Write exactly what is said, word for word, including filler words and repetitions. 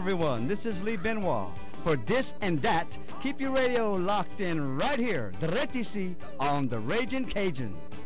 everyone. This is Lee Benoit. For this and that, keep your radio locked in right here, the Retisi on the Raging Cajun.